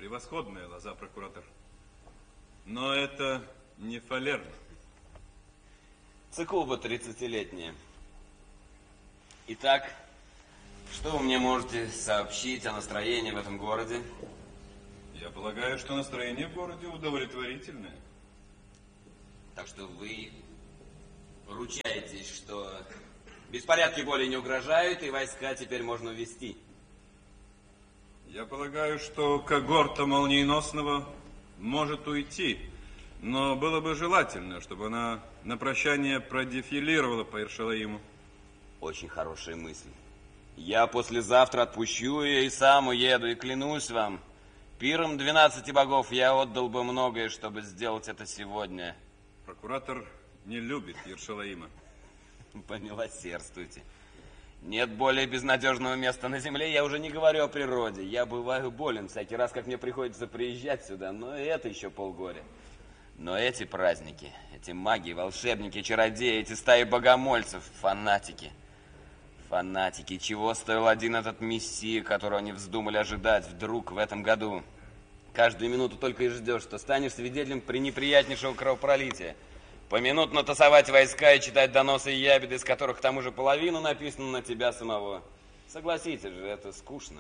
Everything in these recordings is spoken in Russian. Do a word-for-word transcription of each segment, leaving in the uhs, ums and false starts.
Превосходная лоза, прокуратор. Но это не фалерн. Цикуба тридцатилетняя. Итак, что вы мне можете сообщить о настроении в этом городе? Я полагаю, что настроение в городе удовлетворительное. Так что вы ручаетесь, что беспорядки более не угрожают, и войска теперь можно ввести? Я полагаю, что когорта молниеносного может уйти, но было бы желательно, чтобы она на прощание продефилировала по Иршалаиму. Очень хорошая мысль. Я послезавтра отпущу ее и сам уеду, и клянусь вам, пиром двенадцати богов я отдал бы многое, чтобы сделать это сегодня. Прокуратор не любит Иршалаима. Помилосердствуйте. Нет более безнадежного места на земле, я уже не говорю о природе. Я бываю болен всякий раз, как мне приходится приезжать сюда, но это еще полгоря. Но эти праздники, эти маги, волшебники, чародеи, эти стаи богомольцев, фанатики. Фанатики, чего стоил один этот мессия, которого они вздумали ожидать вдруг в этом году? Каждую минуту только и ждешь, что станешь свидетелем пренеприятнейшего кровопролития. Поминутно тасовать войска и читать доносы и ябеды, из которых к тому же половину написано на тебя самого. Согласитесь же, это скучно.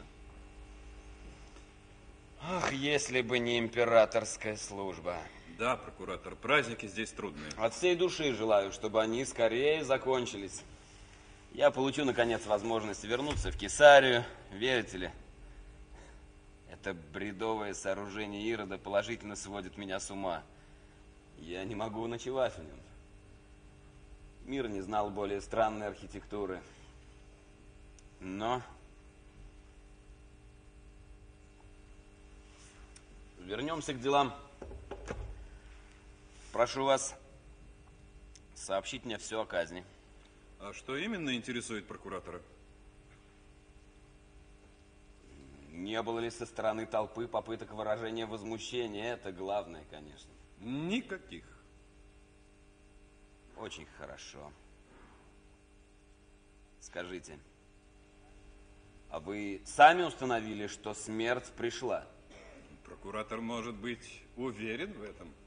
Ах, если бы не императорская служба. Да, прокуратор, праздники здесь трудные. От всей души желаю, чтобы они скорее закончились. Я получу, наконец, возможность вернуться в Кесарию. Верите ли? Это бредовое сооружение Ирода положительно сводит меня с ума. Я не могу ночевать в нем. Мир не знал более странной архитектуры. Но... вернемся к делам. Прошу вас сообщить мне все о казни. А что именно интересует прокуратора? Не было ли со стороны толпы попыток выражения возмущения? Это главное, конечно. Никаких. Очень хорошо. Скажите, а вы сами установили, что смерть пришла? Прокуратор может быть уверен в этом.